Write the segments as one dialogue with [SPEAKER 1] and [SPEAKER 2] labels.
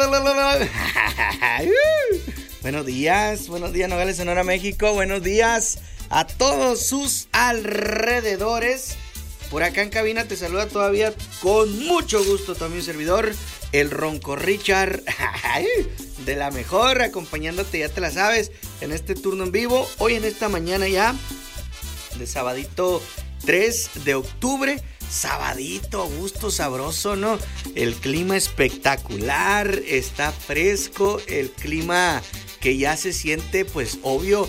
[SPEAKER 1] Buenos días, Nogales, Sonora, México. Buenos días a todos sus alrededores. Por acá en cabina te saluda todavía con mucho gusto también servidor, el Ronco Richard, de la mejor, acompañándote, ya te la sabes, en este turno en vivo. Hoy en esta mañana ya, de sabadito 3 de octubre. Sabadito, a gusto, sabroso, ¿no? El clima espectacular, está fresco, el clima que ya se siente, pues obvio,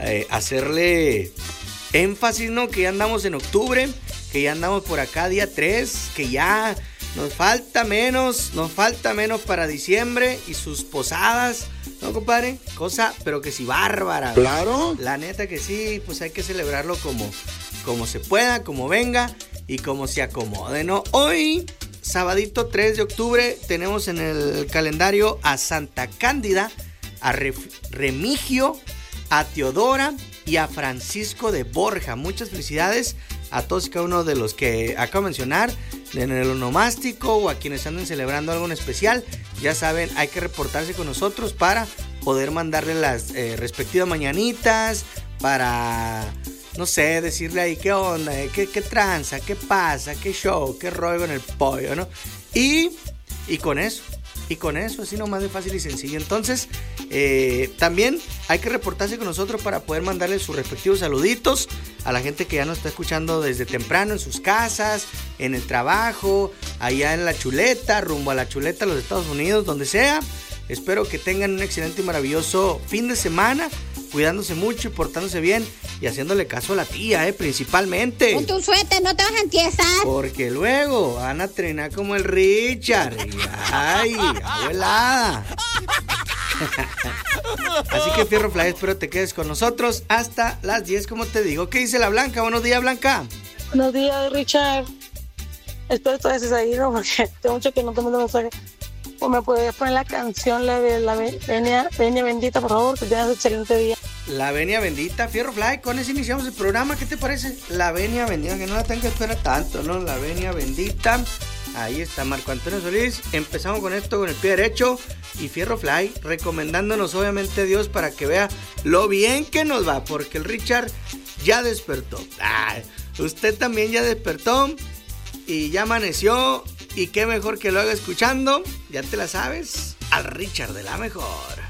[SPEAKER 1] hacerle énfasis, ¿no? Que ya andamos en octubre, que ya andamos por acá día 3, que ya nos falta menos para diciembre y sus posadas, ¿no, compadre? Cosa, pero que sí bárbara.
[SPEAKER 2] Claro.
[SPEAKER 1] La neta que sí, pues hay que celebrarlo como se pueda, como venga y como se acomode, ¿no? Hoy, sabadito 3 de octubre, tenemos en el calendario a Santa Cándida, a Remigio, a Teodora y a Francisco de Borja. Muchas felicidades a todos y cada uno de los que acabo de mencionar, en el onomástico o a quienes anden celebrando algo en especial. Ya saben, hay que reportarse con nosotros para poder mandarle las respectivas mañanitas, para, no sé, decirle ahí qué onda, qué tranza, qué pasa, qué show, qué rollo con el pollo, ¿no? Y con eso, así nomás de fácil y sencillo. Entonces, también hay que reportarse con nosotros para poder mandarle sus respectivos saluditos a la gente que ya nos está escuchando desde temprano en sus casas, en el trabajo, allá en La Chuleta, rumbo a La Chuleta, los Estados Unidos, donde sea. Espero que tengan un excelente y maravilloso fin de semana, cuidándose mucho y portándose bien y haciéndole caso a la tía, principalmente.
[SPEAKER 3] Con tu suéter no te vas a entiesar.
[SPEAKER 1] Porque luego van a trenar como el Richard. Ay, abuelada. Así que Fierro Fly, espero te quedes con nosotros hasta las 10, como te digo. ¿Qué dice la Blanca? Buenos días, Blanca.
[SPEAKER 4] Buenos días, Richard. Espero que estés ahí, ¿no? Porque tengo mucho que no te mando mensaje. ¿O me puedes poner la canción, la de la Venia Bendita, por favor? Que tengas un excelente día.
[SPEAKER 1] La Venia Bendita, Fierro Fly, con eso iniciamos el programa. ¿Qué te parece? La Venia Bendita, que no la tengo que esperar tanto, ¿no? La Venia Bendita. Ahí está Marco Antonio Solís. Empezamos con esto con el pie derecho. Y Fierro Fly recomendándonos obviamente a Dios para que vea lo bien que nos va. Porque el Richard ya despertó. Usted también ya despertó. Y ya amaneció. Y qué mejor que lo haga escuchando. Ya te la sabes. Al Richard de la mejor.